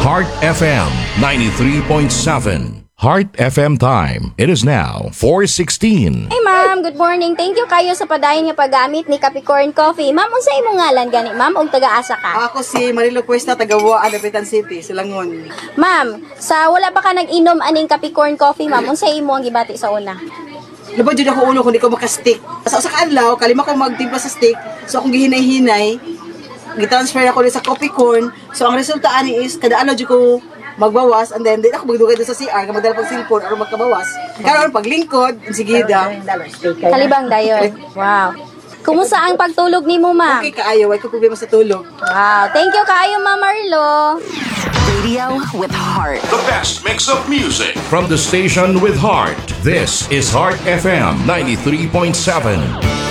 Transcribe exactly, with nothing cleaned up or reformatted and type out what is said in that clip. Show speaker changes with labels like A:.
A: Heart F M ninety-three point seven. Heart F M time. It is now four sixteen.
B: Hey ma'am, good morning. Thank you kayo sa padayon nga paggamit ni Capricorn Coffee. Ma'am, unsa imong ngalan gani, ma'am, ug taga-asa ka?
C: Ako si Marilo Cuesta, taga Buaan, Dapitan City, Silangon.
B: Ma'am, sa wala pa ka nag-inom aning Capricorn Coffee, ma'am, unsa imo ang gibati sa una?
C: Lubad dyan ako ulo kung di ko makastick. Sa sa kaadlaw, kalima ko magtimpla sa stick. So akong gihinay-hinay, gitransfer ako sa coffee corn. So ang resulta ani is kada ano dyan ko magbawas, and then di ako magdugay doon sa C R, magdala pag cellphone aron magkabawas. Karon paglingkod, sigida.
B: Kalibang dayon. Wow. Kumusta ang pagtulog nimo, ma'am?
C: Okay kaayo, way ko problema sa tulog.
B: Wow. Thank you kaayo, Ma'am Marlo.
D: Radio with heart.
A: The best mix of music from the station with heart. This is Heart F M ninety-three point seven.